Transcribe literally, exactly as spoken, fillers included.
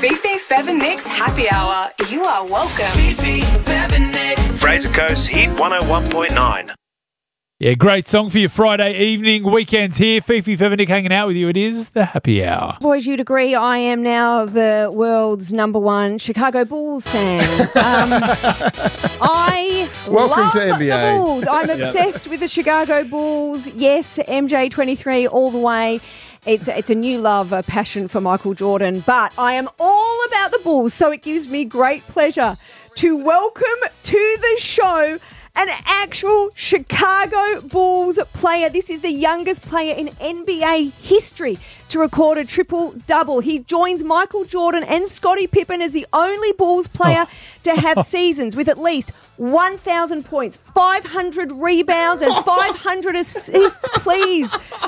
Fifi, Fev and Nick's Happy Hour. You are welcome. Fifi, Fev and Nick. Fraser Coast Hit one oh one point nine. Yeah, great song for your Friday evening. Weekend's here. Fifi, Fev and Nick hanging out with you. It is the Happy Hour. Boys, you'd agree I am now the world's number one Chicago Bulls fan. Um, I Welcome love to N B A. the Bulls. I'm obsessed with the Chicago Bulls. Yes, M J twenty-three all the way. It's, it's a new love, a passion for Michael Jordan. But I am all about the Bulls, so it gives me great pleasure to welcome to the show an actual Chicago Bulls player. This is the youngest player in N B A history to record a triple-double. He joins Michael Jordan and Scottie Pippen as the only Bulls player oh. to have seasons with at least one thousand points, five hundred rebounds and five hundred assists. Please